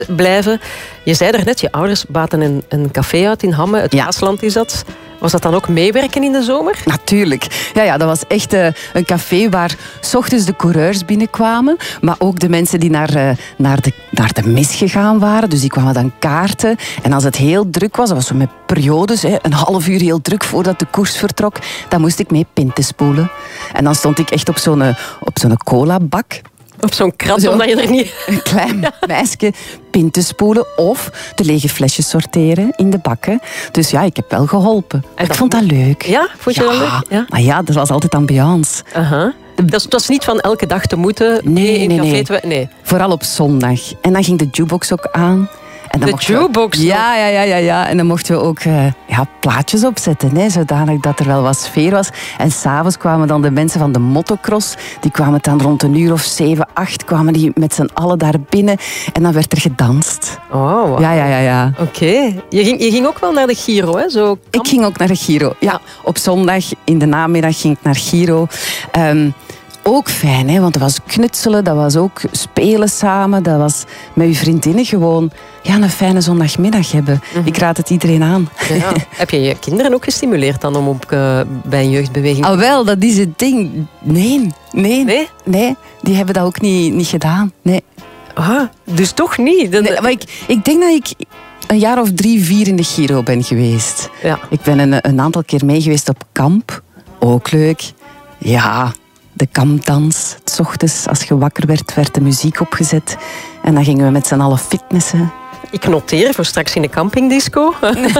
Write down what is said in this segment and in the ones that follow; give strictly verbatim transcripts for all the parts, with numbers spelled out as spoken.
blijven. Je zei daarnet, je ouders baten een, een café uit in Hamme. Het Ja. Maasland is dat. Was dat dan ook meewerken in de zomer? Natuurlijk. Ja, ja, dat was echt uh, een café waar 's ochtends de coureurs binnenkwamen, maar ook de mensen die naar, uh, naar, de, naar de mis gegaan waren. Dus die kwamen dan kaarten. En als het heel druk was, dat was zo met periodes, hè, een half uur heel druk voordat de koers vertrok, dan moest ik mee pinten spoelen. En dan stond ik echt op zo'n, op zo'n colabak. Op zo'n krat, Zo. omdat je er niet... Een klein meisje pinten spoelen of de lege flesjes sorteren in de bakken. Dus ja, ik heb wel geholpen. En Ik dat- vond dat leuk. Ja, vond je ja, dat leuk? Ja. Maar ja, dat was altijd ambiance. Aha. Dat is- het was niet van elke dag te moeten. Nee, in nee, café nee. te- nee. Vooral op zondag. En dan ging de jukebox ook aan. En dan De mochten we- jukebox ook? Ja, ja, ja, ja, ja. En dan mochten we ook uh, ja, plaatjes opzetten, hè, zodanig dat er wel wat sfeer was. En s'avonds kwamen dan de mensen van de motocross. Die kwamen dan rond een uur of zeven, acht, kwamen die met z'n allen daar binnen. En dan werd er gedanst. Oh, wow. Ja, ja, ja, ja. Oké. Je, ging, je ging ook wel naar de Giro, hè? Zo Ik ging ook naar de Giro. Ja, op zondag in de namiddag ging ik naar Giro. Um, ook fijn, hè, want dat was knutselen, dat was ook spelen samen, dat was met je vriendinnen gewoon ja, een fijne zondagmiddag hebben. Mm-hmm. Ik raad het iedereen aan. Ja. Heb je je kinderen ook gestimuleerd dan om op, uh, bij een jeugdbeweging? Ah, wel, dat is het ding. Nee, nee, Nee? nee, die hebben dat ook niet, niet gedaan. Nee. Ah, dus toch niet? Dan... Nee, maar ik, ik denk dat ik een jaar of drie, vier in de Giro ben geweest. Ja. Ik ben een, een aantal keer mee geweest op kamp. Ook leuk. Ja, de kampdans. 's Ochtends, als je wakker werd, werd de muziek opgezet. En dan gingen we met z'n allen fitnessen. Ik noteer voor straks in de campingdisco.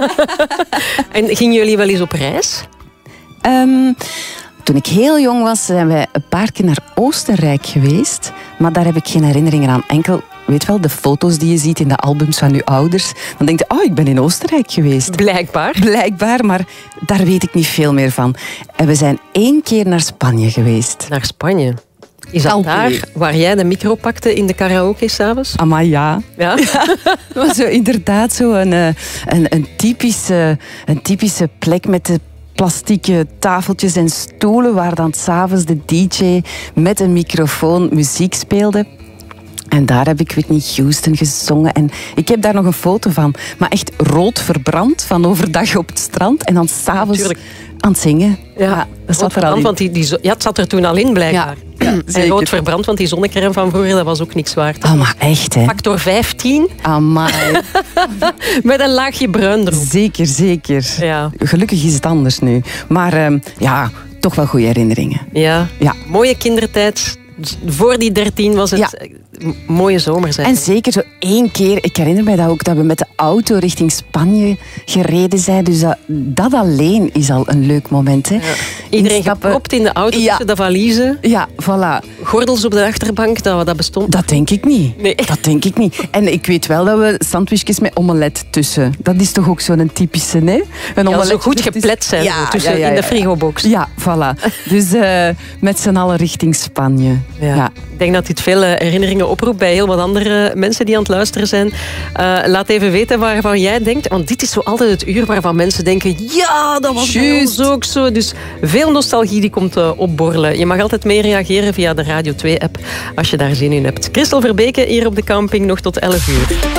En gingen jullie wel eens op reis? Um, toen ik heel jong was, zijn wij een paar keer naar Oostenrijk geweest. Maar daar heb ik geen herinneringen aan. Enkel, weet wel, de foto's die je ziet in de albums van je ouders. Dan denk je, oh, ik ben in Oostenrijk geweest. Blijkbaar. Blijkbaar, maar daar weet ik niet veel meer van. En we zijn één keer naar Spanje geweest. Naar Spanje. Is dat Alpe. daar waar jij de micro pakte in de karaoke s'avonds? Amai, ja. Ja? Dat was zo, inderdaad zo een, eh, een, een, typische, een typische plek met de plastieke tafeltjes en stoelen waar dan 's avonds de D J met een microfoon muziek speelde. En daar heb ik Whitney Houston gezongen. En ik heb daar nog een foto van. Maar echt rood verbrand van overdag op het strand. En dan s'avonds Tuurlijk. aan het zingen. Ja, Ja, dat zat er al in. Want die, die, zo- ja, het zat er toen al in, blijkbaar. Ja, En zeker. rood verbrand, want die zonnecrème van vroeger, dat was ook niks waard. Ah, maar echt, hè. Factor vijftien, Amai. met een laagje bruin erop. Zeker, zeker. Ja. Gelukkig is het anders nu. Maar ehm, ja, toch wel goede herinneringen. Ja. Ja. Mooie kindertijd. Voor die dertien was het Ja. eh, m- mooie zomers. En zeker zo één keer, ik herinner mij dat ook, dat we met de auto richting Spanje gereden zijn. Dus dat, dat alleen is al een leuk moment. Hè. Ja. Iedereen Instappen. gepropt in de auto Ja. tussen de valiezen. Ja, voilà. Gordels op de achterbank, dat, dat bestond. Dat denk ik niet. Nee. Dat denk ik niet. En ik weet wel dat we sandwichjes met omelet tussen. Dat is toch ook zo'n typische, hè? Een Ja, omelet zo goed tussen- geplet zijn Ja, zo, tussen ja, ja, in de ja. frigobox. Ja, voilà. Dus eh, met z'n allen richting Spanje. Ja. Ja. Ik denk dat dit veel eh, herinneringen oproept bij heel wat andere mensen die aan het luisteren zijn. Uh, laat even weten waarvan jij denkt. Want dit is zo altijd het uur waarvan mensen denken... Ja, dat was bij Juist. ons ook zo. Dus veel nostalgie die komt uh, opborrelen. Je mag altijd mee reageren via de Radio twee app als je daar zin in hebt. Christel Verbeke hier op de camping nog tot elf uur.